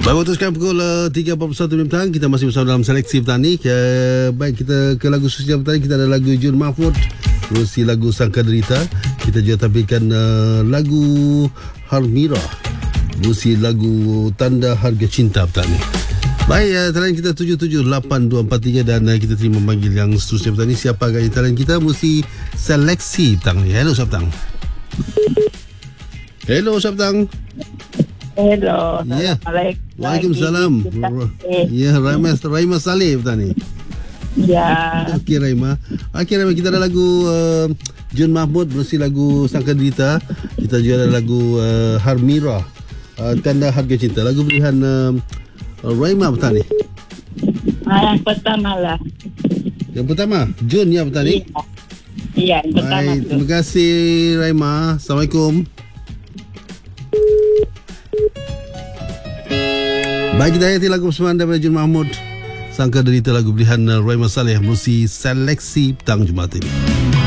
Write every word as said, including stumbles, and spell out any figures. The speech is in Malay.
Baik, waktu sekarang pukul uh, tiga empat puluh satu petang. Kita masih bersama dalam seleksi petani. Uh, baik, kita ke lagu sosial petani. Kita ada lagu Jun Mahmud, terusi lagu Sangka Derita. Kita juga tampilkan uh, lagu Harmira, terusi lagu Tanda Harga Cinta Petani. Baik, uh, talian kita tujuh tujuh lapan dua empat tiga dan uh, kita terima memanggil yang seterusnya petani. Siapa agaknya talian kita? Mesti seleksi petang ni. Hello, Sabtang. Hello, Sabtang. Hello. Ya. Assalamualaikum. Waalaikumsalam. Ya, Raima Raima Saleh petani. Ya. Okey, Raima. Okey, Raima, kita ada lagu uh, Jun Mahmud bersih lagu Sangka Derita. Kita juga ada lagu uh, Harmira, uh, Tanda Harga Cinta. Lagu pilihan uh, Raima petani. Ah, yang pertama lah. Yang pertama, Jun ya petani. Iya, yang pertama. Baik, tu. terima kasih Raima. Assalamualaikum. Baik, kita hayati lagu persembahan daripada Jun Mahmud, Sangka Derita, lagu pilihan Raima Saleh, melalui seleksi petang Jumaat ini.